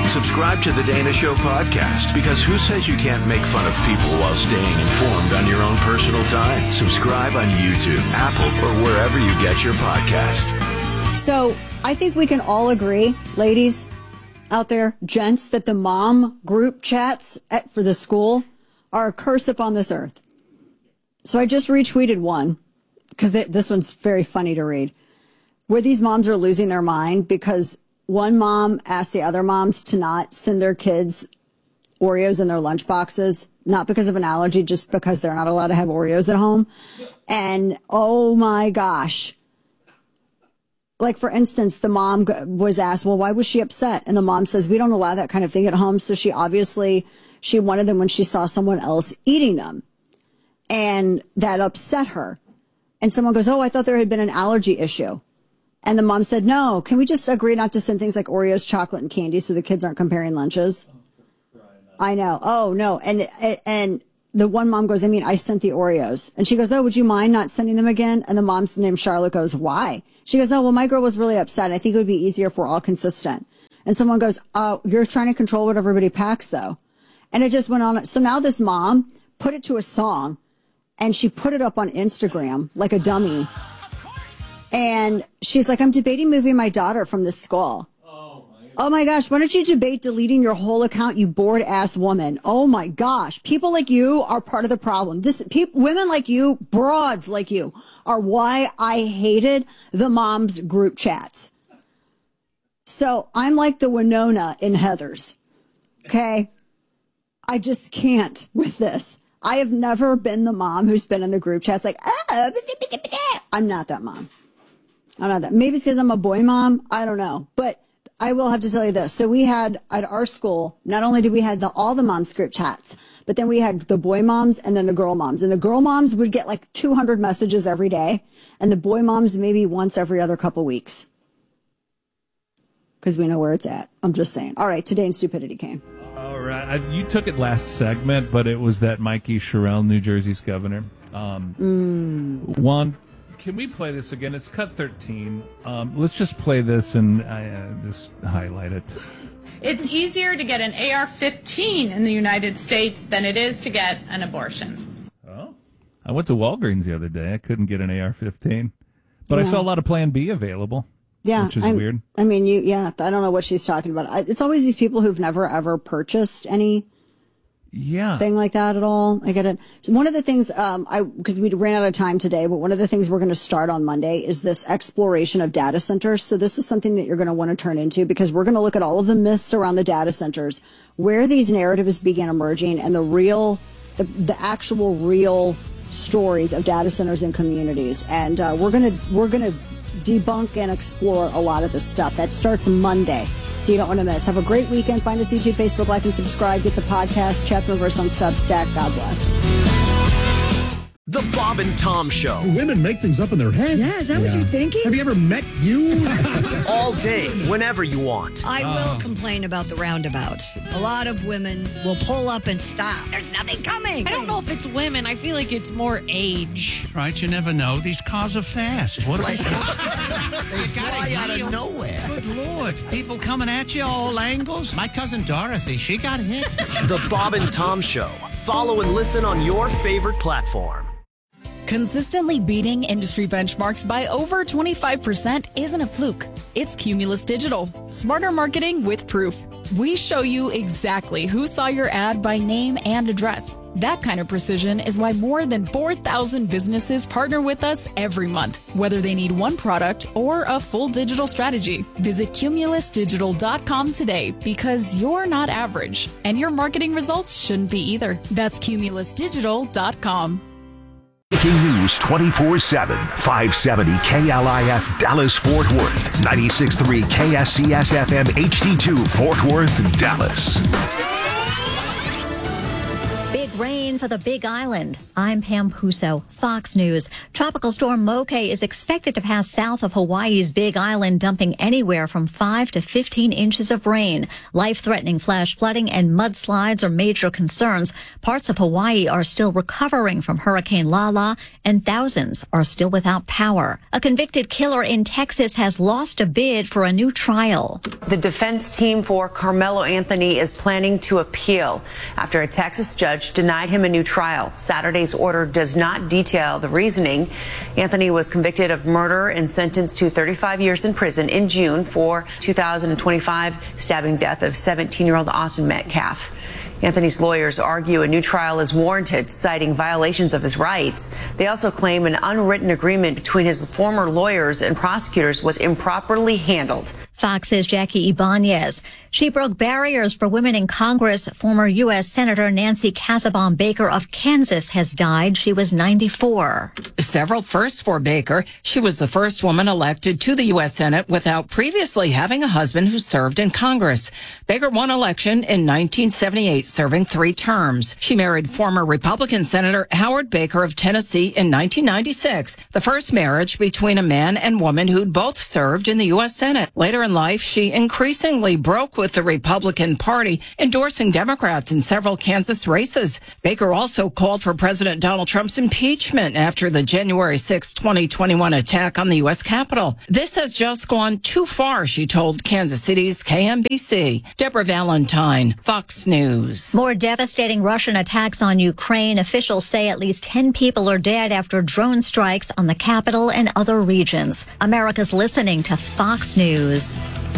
Subscribe to the Dana Show podcast, because who says you can't make fun of people while staying informed on your own personal time? Subscribe on YouTube, Apple, or wherever you get your podcast. So I think we can all agree, ladies out there, gents, that the mom group chats for the school are a curse upon this earth. So I just retweeted one, because this one's very funny to read, where these moms are losing their mind because one mom asked the other moms to not send their kids Oreos in their lunch boxes, not because of an allergy, just because they're not allowed to have Oreos at home. And oh my gosh. Like, for instance, the mom was asked, well, why was she upset? And the mom says, we don't allow that kind of thing at home. So she wanted them when she saw someone else eating them. And that upset her. And someone goes, oh, I thought there had been an allergy issue. And the mom said, no, can we just agree not to send things like Oreos, chocolate, and candy so the kids aren't comparing lunches? I know. Oh, no. And the one mom goes, I sent the Oreos. And she goes, oh, would you mind not sending them again? And the mom's name, Charlotte, goes, why? She goes, oh, well, my girl was really upset. I think it would be easier if we're all consistent. And someone goes, oh, you're trying to control what everybody packs, though. And it just went on. So now this mom put it to a song, and she put it up on Instagram like a dummy. And she's like, I'm debating moving my daughter from this school. Oh my gosh, why don't you debate deleting your whole account, you bored ass woman? Oh my gosh, people like you are part of the problem. Women like you, broads like you, are why I hated the moms group chats. So I'm like the Winona in Heathers. Okay? I just can't with this. I have never been the mom who's been in the group chats like, I'm not that mom. I'm not that. Maybe it's because I'm a boy mom. I don't know. But I will have to tell you this. So we had at our school, not only did we have all the moms group chats, but then we had the boy moms and then the girl moms. And the girl moms would get like 200 messages every day. And the boy moms maybe once every other couple weeks. Because we know where it's at. I'm just saying. All right. Today in Stupidity came. All right. You took it last segment, but it was that Mikey Sherrill, New Jersey's governor. Juan, can we play this again? It's cut 13. Let's just play this and just highlight it. It's easier to get an AR-15 in the United States than it is to get an abortion. Oh, I went to Walgreens the other day. I couldn't get an AR-15, but I saw a lot of Plan B available. Yeah, which is weird. I don't know what she's talking about. It's always these people who've never ever purchased any. Thing like that at all. I get it. So one of the things, because we ran out of time today, but one of the things we're going to start on Monday is this exploration of data centers. So this is something that you're going to want to turn into, because we're going to look at all of the myths around the data centers, where these narratives began emerging, and the actual real stories of data centers in communities. And we're going to debunk and explore a lot of this stuff. That starts Monday, so you don't want to miss. Have a great weekend. Find us YouTube, Facebook, like, and subscribe. Get the podcast, chapter and verse on Substack. God bless. The Bob and Tom Show. Women make things up in their head. Yeah, is that what you're thinking? Have you ever met you? All day, whenever you want. I will complain about the roundabouts. A lot of women will pull up and stop. There's nothing coming. I don't know if it's women. I feel like it's more age. Right, you never know. These cars are fast. What are they? They fly out of nowhere. Good Lord. People coming at you all angles. My cousin Dorothy, she got hit. The Bob and Tom Show. Follow and listen on your favorite platform. Consistently beating industry benchmarks by over 25% isn't a fluke. It's Cumulus Digital. Smarter marketing with proof. We show you exactly who saw your ad by name and address. That kind of precision is why more than 4,000 businesses partner with us every month, whether they need one product or a full digital strategy. Visit cumulusdigital.com today, because you're not average, and your marketing results shouldn't be either. That's cumulusdigital.com. Breaking news 24/7, 570 KLIF Dallas-Fort Worth, 96.3 KSCS-FM HD2 Fort Worth, Dallas. Big rain in for the Big Island. I'm Pam Puso, Fox News. Tropical storm Moke is expected to pass south of Hawaii's Big Island, dumping anywhere from 5 to 15 inches of rain. Life-threatening flash flooding and mudslides are major concerns. Parts of Hawaii are still recovering from Hurricane Lala, and thousands are still without power. A convicted killer in Texas has lost a bid for a new trial. The defense team for Carmelo Anthony is planning to appeal after a Texas judge denied him a new trial. Saturday's order does not detail the reasoning. Anthony was convicted of murder and sentenced to 35 years in prison in June for 2025 stabbing death of 17-year-old Austin Metcalf. Anthony's lawyers argue a new trial is warranted, citing violations of his rights. They also claim an unwritten agreement between his former lawyers and prosecutors was improperly handled. Fox's Jackie Ibanez. She broke barriers for women in Congress. Former U.S. Senator Nancy Kassebaum Baker of Kansas has died. She was 94. Several firsts for Baker. She was the first woman elected to the U.S. Senate without previously having a husband who served in Congress. Baker won election in 1978, serving 3 terms. She married former Republican Senator Howard Baker of Tennessee in 1996, the first marriage between a man and woman who'd both served in the U.S. Senate. Later in life, she increasingly broke with the Republican Party, endorsing Democrats in several Kansas races. Baker also called for President Donald Trump's impeachment after the January 6, 2021 attack on the U.S. Capitol. This has just gone too far, she told Kansas City's KMBC. Deborah Valentine, Fox News. More devastating Russian attacks on Ukraine. Officials say at least 10 people are dead after drone strikes on the capital and other regions. America's listening to Fox News.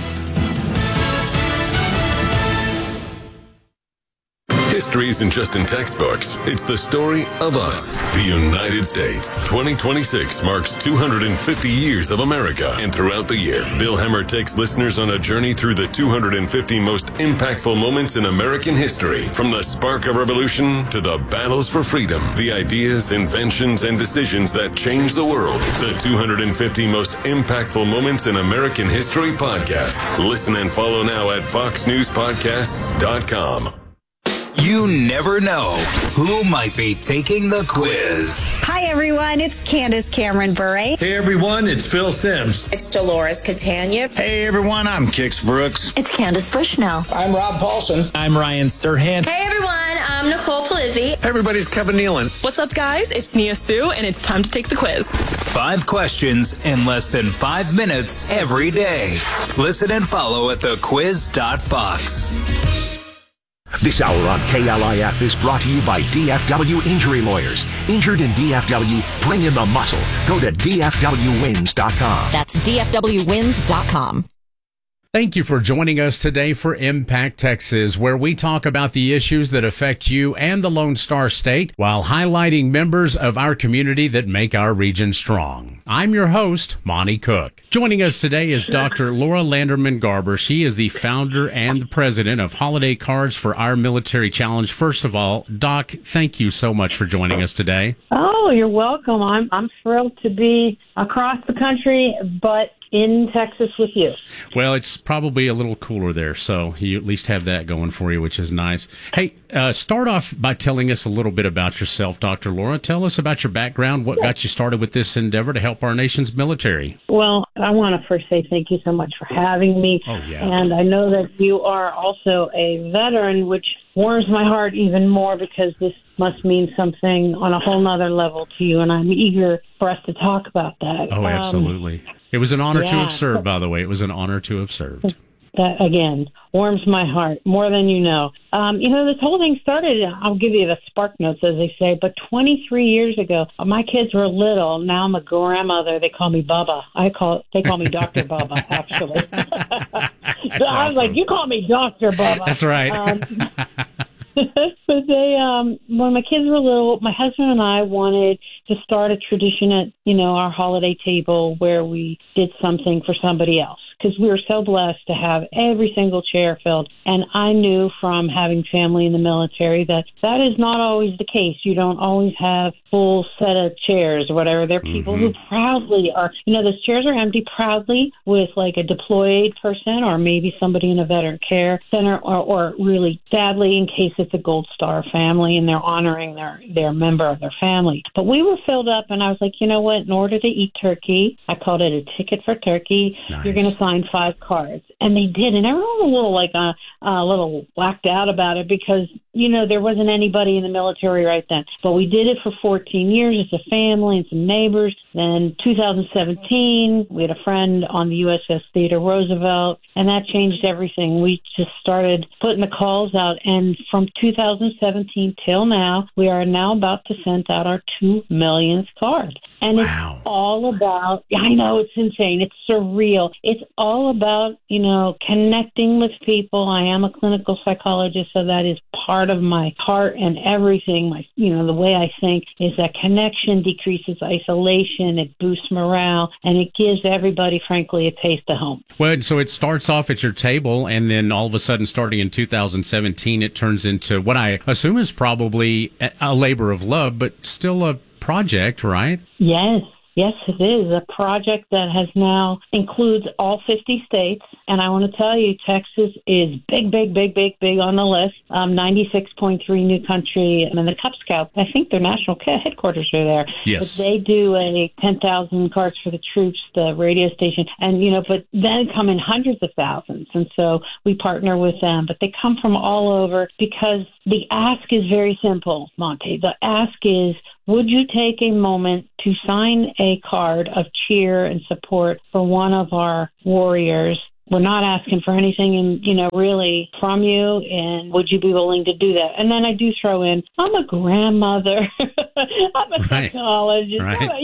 History isn't just in textbooks. It's the story of us, the United States. 2026 marks 250 years of America. And throughout the year, Bill Hemmer takes listeners on a journey through the 250 most impactful moments in American history. From the spark of revolution to the battles for freedom, the ideas, inventions, and decisions that changed the world. The 250 most impactful moments in American history podcast. Listen and follow now at foxnewspodcasts.com. You never know who might be taking the quiz. Hi, everyone. It's Candace Cameron Bure. Hey, everyone. It's Phil Sims. It's Dolores Catania. Hey, everyone. I'm Kix Brooks. It's Candace Bushnell. I'm Rob Paulson. I'm Ryan Serhant. Hey, everyone. I'm Nicole Palizzi. Hey, everybody. It's Kevin Nealon. What's up, guys? It's Nia Sue, and it's time to take the quiz. 5 questions in less than 5 minutes every day. Listen and follow at thequiz.fox. This hour on KLIF is brought to you by DFW Injury Lawyers. Injured in DFW, bring in the muscle. Go to DFWwins.com. That's DFWwins.com. Thank you for joining us today for Impact Texas, where we talk about the issues that affect you and the Lone Star State while highlighting members of our community that make our region strong. I'm your host, Monty Cook. Joining us today is Dr. Laura Landerman Garber. She is the founder and the president of Holiday Cards for Our Military Challenge. First of all, Doc, thank you so much for joining us today. Oh, you're welcome. I'm thrilled to be across the country, but in Texas with you. Well, it's probably a little cooler there, so you at least have that going for you, which is nice. Hey, start off by telling us a little bit about yourself, Dr. Laura. Tell us about your background, what got you started with this endeavor to help our nation's military. Well, I want to first say thank you so much for having me. Oh, yeah. And I know that you are also a veteran, which warms my heart even more because this must mean something on a whole nother level to you, and I'm eager for us to talk about that. Oh, absolutely. It was an honor to have served, by the way. It was an honor to have served. That, again, warms my heart more than you know. This whole thing started, I'll give you the spark notes, as they say, but 23 years ago, my kids were little. Now I'm a grandmother. They call me Bubba. They call me Dr. Bubba, actually. So I was like, you call me Dr. Bubba. That's right. But when my kids were little, my husband and I wanted to start a tradition at, our holiday table where we did something for somebody else. because we were so blessed to have every single chair filled. And I knew from having family in the military that that is not always the case. You don't always have full set of chairs or whatever. There are people who proudly are, those chairs are empty proudly with like a deployed person or maybe somebody in a veteran care center or really sadly in case it's a Gold Star family and they're honoring their member of their family. But we were filled up and I was like, you know what, in order to eat turkey, I called it a ticket for turkey. Nice. You're going to sign 5 cards. And they did. And everyone was a little like a little whacked out about it because, there wasn't anybody in the military right then. But we did it for 14 years as a family and some neighbors. Then 2017, we had a friend on the USS Theodore Roosevelt, and that changed everything. We just started putting the calls out. And from 2017 till now, we are now about to send out our 2 millionth card. And It's all about, I know it's insane. It's surreal. It's all about, connecting with people. I am a clinical psychologist, so that is part of my heart and everything. The way I think is that connection decreases isolation, it boosts morale, and it gives everybody, frankly, a taste of home. Well, so it starts off at your table, and then all of a sudden, starting in 2017, it turns into what I assume is probably a labor of love, but still a project, right? Yes. Yes, it is a project that has now includes all 50 states. And I want to tell you, Texas is big on the list. 96.3 new country. And the Cub Scouts, I think their national headquarters are there. Yes. But they do a 10,000 cards for the troops, the radio station. And, but then come in hundreds of thousands. And so we partner with them. But they come from all over because the ask is very simple, Monty. The ask is, would you take a moment to sign a card of cheer and support for one of our warriors? We're not asking for anything, really from you, and would you be willing to do that? And then I do throw in, I'm a grandmother, I'm a technologist,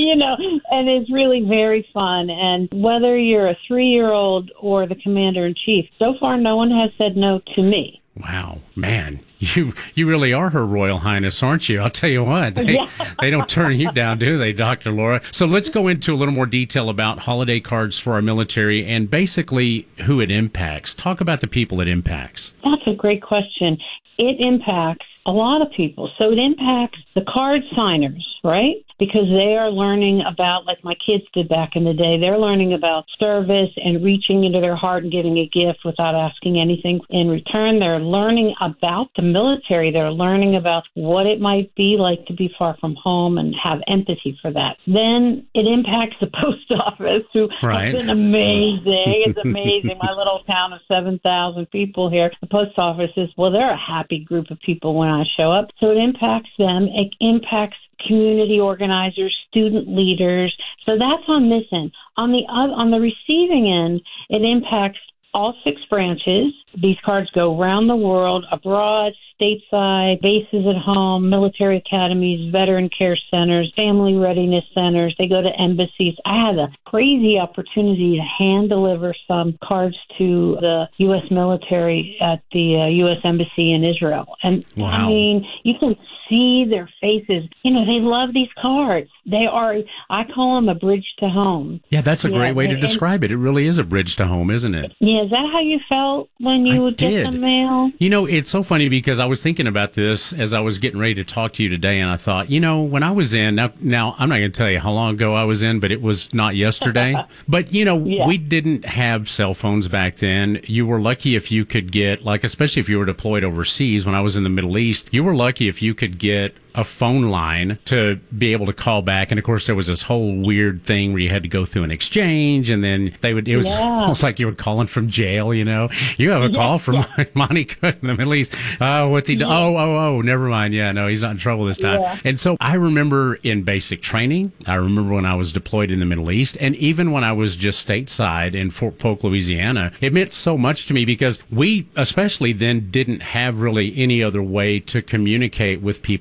and it's really very fun. And whether you're a 3-year-old or the commander-in-chief, so far no one has said no to me. Wow, man, you really are Her Royal Highness, aren't you? I'll tell you what, they don't turn you down, do they, Dr. Laura? So let's go into a little more detail about holiday cards for our military and basically who it impacts. Talk about the people it impacts. That's a great question. It impacts a lot of people. So it impacts the card signers, right? Because they are learning about, like my kids did back in the day, they're learning about service and reaching into their heart and giving a gift without asking anything in return. They're learning about the military. They're learning about what it might be like to be far from home and have empathy for that. Then it impacts the post office, who has been amazing. It's amazing. My little town of 7,000 people here, the post office is, they're a happy group of people when I show up. So it impacts them. It impacts community organizers, student leaders. So that's on this end. On the receiving end, it impacts all 6 branches. These cards go around the world, abroad, stateside, bases at home, military academies, veteran care centers, family readiness centers. They go to embassies. I had a crazy opportunity to hand deliver some cards to the U.S. military at the U.S. Embassy in Israel. And I mean, you can see their faces. They love these cards. They are, I call them a bridge to home. Yeah, that's a great way to describe it. It really is a bridge to home, isn't it? Yeah, is that how you felt when you would get the mail? It's so funny because I was thinking about this as I was getting ready to talk to you today, and I thought, when I was in, now I'm not going to tell you how long ago I was in, but it was not yesterday. But, we didn't have cell phones back then. You were lucky if you could get, especially if you were deployed overseas when I was in the Middle East, you were lucky if you could get a phone line to be able to call back. And of course, there was this whole weird thing where you had to go through an exchange, and then it was almost like you were calling from jail, You have a call from Monica in the Middle East. Oh, what's he doing? Oh, never mind. Yeah, no, he's not in trouble this time. Yeah. And so I remember in basic training, I remember when I was deployed in the Middle East, and even when I was just stateside in Fort Polk, Louisiana, it meant so much to me because we, especially then, didn't have really any other way to communicate with people back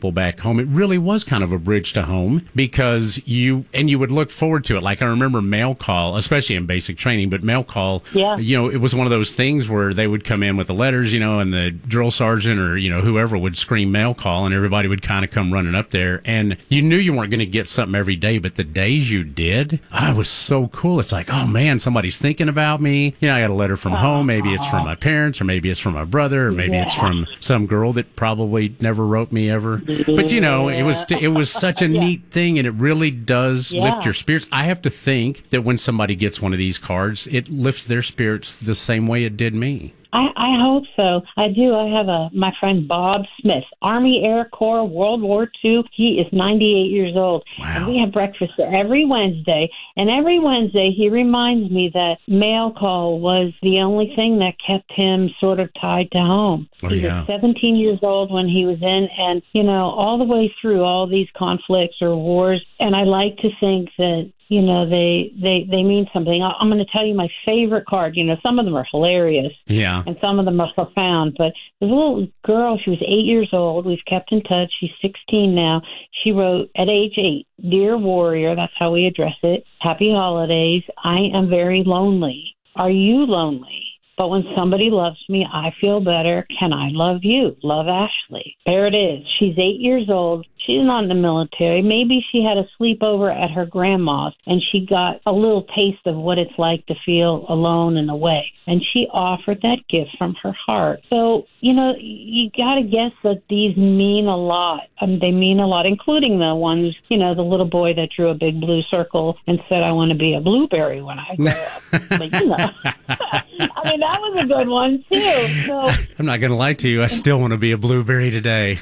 home, it really was kind of a bridge to home because you would look forward to it. Like I remember mail call, especially in basic training, but mail call, it was one of those things where they would come in with the letters, and the drill sergeant or, whoever would scream mail call and everybody would kind of come running up there. And you knew you weren't going to get something every day, but the days you did, it was so cool. It's like, oh man, somebody's thinking about me. I got a letter from home. Maybe it's from my parents, or maybe it's from my brother, or maybe it's from some girl that probably never wrote me ever. But it was such a neat thing, and it really does lift your spirits. I have to think that when somebody gets one of these cards, it lifts their spirits the same way it did me. I hope so. I do. I have my friend Bob Smith, Army Air Corps, World War II. He is 98 years old. Wow. And we have breakfast every Wednesday. And every Wednesday he reminds me that mail call was the only thing that kept him sort of tied to home. He was 17 years old when he was in, and, all the way through all these conflicts or wars. And I like to think that, they mean something. I'm going to tell you my favorite card. Some of them are hilarious. Yeah. And some of them are profound. But there's a little girl, she was 8 years old. We've kept in touch. She's 16 now. She wrote at age 8, "Dear Warrior," that's how we address it. "Happy holidays. I am very lonely. Are you lonely? But when somebody loves me, I feel better. Can I love you? Love, Ashley." There it is. She's 8 years old. She's not in the military. Maybe she had a sleepover at her grandma's and she got a little taste of what it's like to feel alone and away. And she offered that gift from her heart. So, you got to guess that these mean a lot. They mean a lot, including the ones, the little boy that drew a big blue circle and said, "I want to be a blueberry when I grow up." But, that was a good one, too. So, I'm not going to lie to you. I still want to be a blueberry today.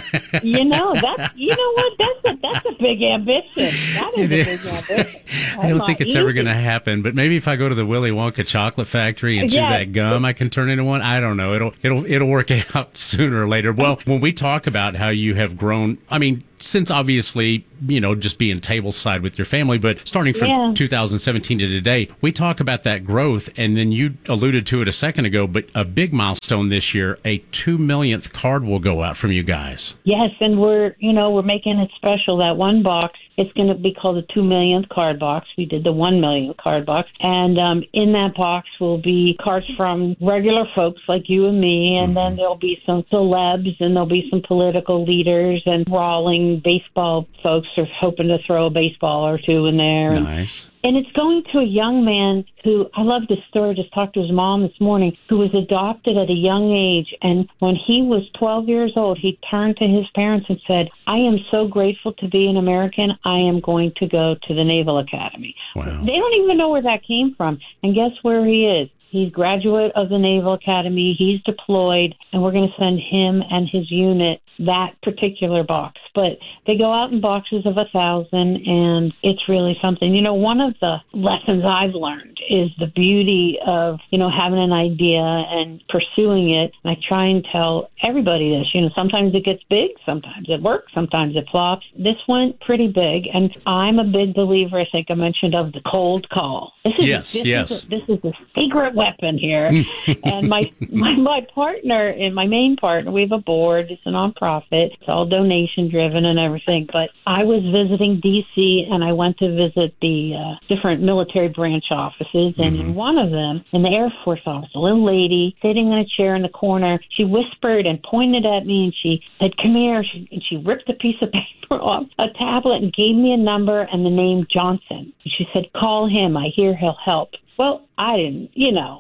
That's a big ambition. That is a big ambition. I don't think it's ever going to happen, but maybe if I go to the Willy Wonka chocolate factory and chew that gum, I can turn into one. I don't know. It'll work out sooner or later. Well, when we talk about how you have grown, since obviously, just being tableside with your family, but starting from 2017 to today, we talk about that growth, and then you alluded to it a second ago, but a big milestone this year, a 2 millionth card will go out from you guys. Yes, and we're making it special. That one box, it's going to be called the 2 millionth card box. We did the 1 million card box, and in that box will be cards from regular folks like you and me, and then there'll be some celebs, and there'll be some political leaders, and brawling baseball folks are hoping to throw a baseball or two in there. Nice. And it's going to a young man who, I love this story, just talked to his mom this morning, who was adopted at a young age. And when he was 12 years old, he turned to his parents and said, "I am so grateful to be an American. I am going to go to the Naval Academy." Wow. They don't even know where that came from. And guess where he is? He's graduate of the Naval Academy. He's deployed, and we're going to send him and his unit that particular box. But they go out in boxes of 1,000, and it's really something. One of the lessons I've learned is the beauty of, having an idea and pursuing it. And I try and tell everybody this. Sometimes it gets big, sometimes it works, sometimes it flops. This went pretty big, and I'm a big believer, I think I mentioned, of the cold call. This is a secret weapon here. And my partner, and my main partner, we have a board. It's a nonprofit. It's all donation driven and everything. But I was visiting D.C. and I went to visit the different military branch offices. And in one of them, in the Air Force office, a little lady sitting in a chair in the corner, she whispered and pointed at me and she said, "Come here." And she ripped a piece of paper off a tablet and gave me a number and the name Johnson. And she said, "Call him. I hear he'll help." Well, I didn't,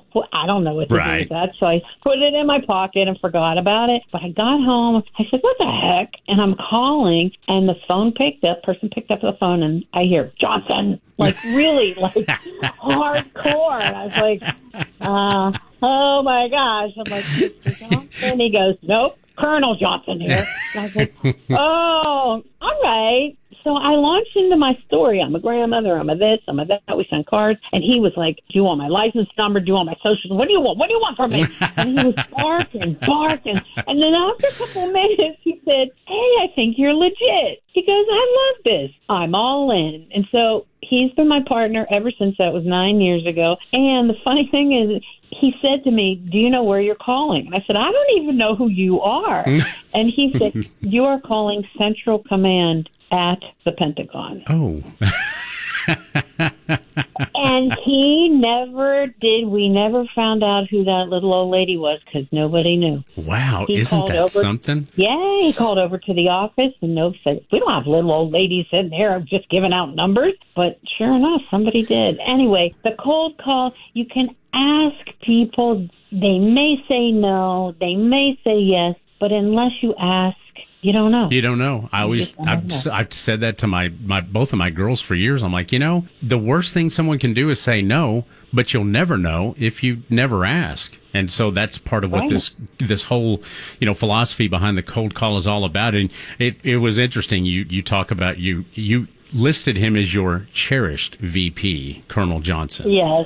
I don't know what to do with that. So I put it in my pocket and forgot about it. But I got home. I said, "What the heck?" And I'm calling, and the phone person picked up the phone, and I hear Johnson, really, hardcore. And I was like, oh my gosh. I'm like, "Mr. Johnson?" He goes, "Nope, Colonel Johnson here." And I was like, "Oh, all right." So I launched into my story. I'm a grandmother. I'm a this. I'm a that. We sent cards. And he was like, "Do you want my license number? Do you want my social? What do you want? What do you want from me?" And he was barking. And then after a couple of minutes, he said, "Hey, I think you're legit." He goes, I love this. I'm all in. And so he's been my partner ever since. That was 9 years ago. And the funny thing is, he said to me, do you know where you're calling? And I said, I don't even know who you are. And he said, you are calling Central Command at the Pentagon. Oh. And he never did. We never found out who that little old lady was because nobody knew. Wow, He isn't called that over- something? Yeah, he called over to the office and said, we don't have little old ladies sitting there just giving out numbers. But sure enough, somebody did. Anyway, the cold call, you can ask people. They may say no, they may say yes, but unless you ask, you don't know. You don't know. I've said that to my both of my girls for years. I'm like, the worst thing someone can do is say no, but you'll never know if you never ask. And so that's part of what this whole, philosophy behind the cold call is all about. And it was interesting. You talk about you listed him as your cherished VP, Colonel Johnson. Yes.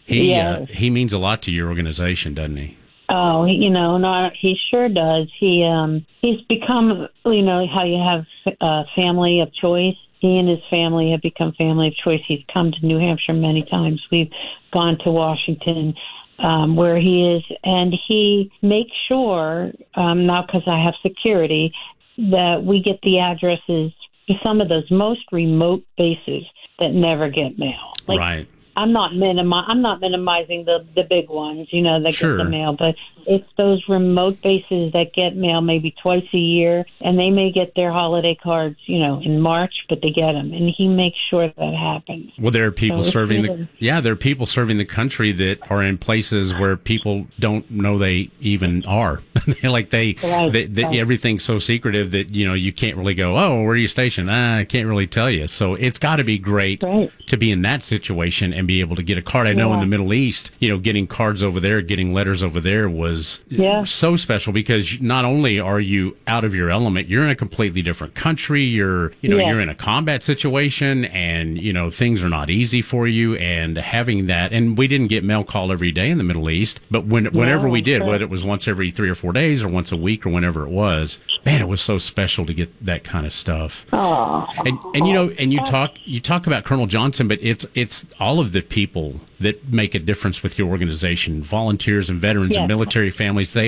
He means a lot to your organization, doesn't he? Oh, no, he sure does. He's become, how you have a family of choice. He and his family have become family of choice. He's come to New Hampshire many times. We've gone to Washington, where he is, and he makes sure, now because I have security, that we get the addresses to some of those most remote bases that never get mail. Right. I'm not minimizing the big ones, that Sure. get the mail, but it's those remote bases that get mail maybe twice a year, and they may get their holiday cards, in March, but they get them, and he makes sure that happens. Well, there are people So it's serving there are people serving the country that are in places where people don't know they even are. Everything's so secretive that, you can't really go, oh, where are you stationed? I can't really tell you. So it's got to be great to be in that situation and be able to get a card. I know in the Middle East, getting cards over there, getting letters over there was so special because not only are you out of your element, you're in a completely different country. You're in a combat situation and, things are not easy for you. And having that, and we didn't get mail call every day in the Middle East, but whenever we did, whether it was once every 3 or 4 days or once a week or whenever it was, man, it was so special to get that kind of stuff. Oh. And you talk about Colonel Johnson, but it's all of the people that make a difference with your organization, volunteers and veterans and military families. They